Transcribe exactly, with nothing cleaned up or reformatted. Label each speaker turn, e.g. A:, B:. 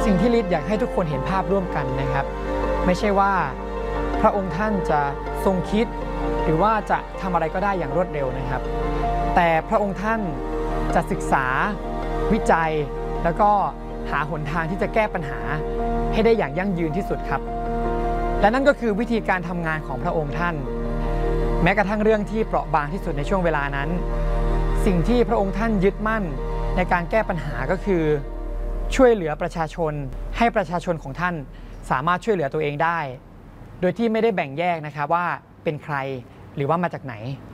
A: สิ่งที่ลิศอยากให้ทุกคนเห็นภาพร่วมกันนะครับไม่ใช่ว่าพระองค์ท่านจะทรงคิดหรือว่าจะทำอะไรก็ได้อย่างรวดเร็วนะครับแต่พระองค์ท่านจะศึกษาวิจัยแล้วก็หาหนทางที่จะแก้ปัญหาให้ได้อย่างยั่งยืนที่สุดครับและนั่นก็คือวิธีการทำงานของพระองค์ท่านแม้กระทั่งเรื่องที่เปราะบางที่สุดในช่วงเวลานั้นสิ่งที่พระองค์ท่านยึดมั่นในการแก้ปัญหาก็คือช่วยเหลือประชาชนให้ประชาชนของท่านสามารถช่วยเหลือตัวเองได้โดยที่ไม่ได้แบ่งแยกนะครับว่าเป็นใครหรือว่ามาจากไหน